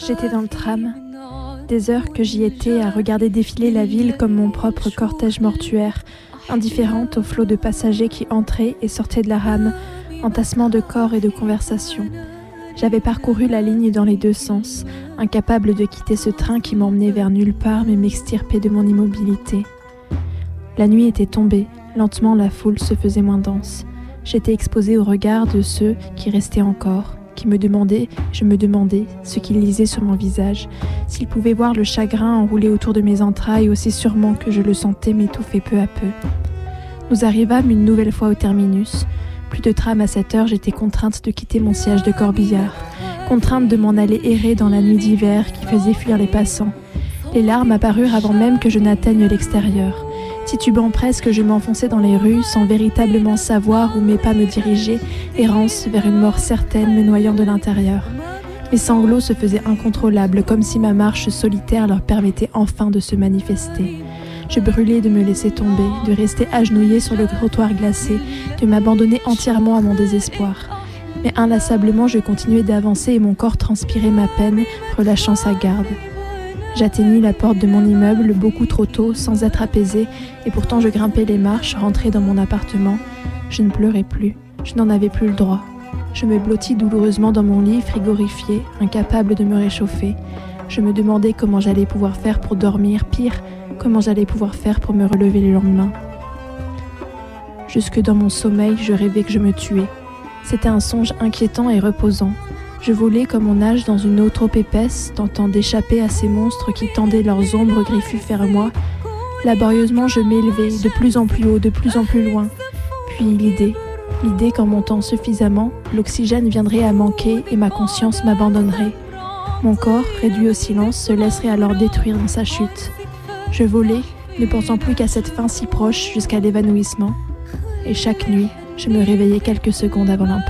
J'étais dans le tram. Des heures que j'y étais à regarder défiler la ville comme mon propre cortège mortuaire, indifférente au flot de passagers qui entraient et sortaient de la rame, entassement de corps et de conversations. J'avais parcouru la ligne dans les deux sens, incapable de quitter ce train qui m'emmenait vers nulle part mais m'extirpait de mon immobilité. La nuit était tombée, lentement la foule se faisait moins dense. J'étais exposée au regard de ceux qui restaient encore, qui me demandaient, je me demandais, ce qu'ils lisaient sur mon visage, s'ils pouvaient voir le chagrin enroulé autour de mes entrailles aussi sûrement que je le sentais m'étouffer peu à peu. Nous arrivâmes une nouvelle fois au terminus. Plus de tram à 7 heures, j'étais contrainte de quitter mon siège de corbillard, contrainte de m'en aller errer dans la nuit d'hiver qui faisait fuir les passants. Les larmes apparurent avant même que je n'atteigne l'extérieur. Titubant presque, je m'enfonçais dans les rues sans véritablement savoir où mes pas me dirigeaient, errance vers une mort certaine me noyant de l'intérieur. Mes sanglots se faisaient incontrôlables, comme si ma marche solitaire leur permettait enfin de se manifester. Je brûlais de me laisser tomber, de rester agenouillée sur le trottoir glacé, de m'abandonner entièrement à mon désespoir. Mais inlassablement, je continuais d'avancer et mon corps transpirait ma peine, relâchant sa garde. J'atteignis la porte de mon immeuble beaucoup trop tôt, sans être apaisée, et pourtant je grimpais les marches, rentrée dans mon appartement. Je ne pleurais plus, je n'en avais plus le droit. Je me blottis douloureusement dans mon lit, frigorifiée, incapable de me réchauffer. Je me demandais comment j'allais pouvoir faire pour dormir, pire, comment j'allais pouvoir faire pour me relever le lendemain. Jusque dans mon sommeil, je rêvais que je me tuais. C'était un songe inquiétant et reposant. Je volais comme on nage dans une eau trop épaisse, tentant d'échapper à ces monstres qui tendaient leurs ombres griffus vers moi. Laborieusement, je m'élevais de plus en plus haut, de plus en plus loin. Puis l'idée qu'en montant suffisamment, l'oxygène viendrait à manquer et ma conscience m'abandonnerait. Mon corps, réduit au silence, se laisserait alors détruire dans sa chute. Je volais, ne pensant plus qu'à cette fin si proche jusqu'à l'évanouissement. Et chaque nuit, je me réveillais quelques secondes avant l'impact.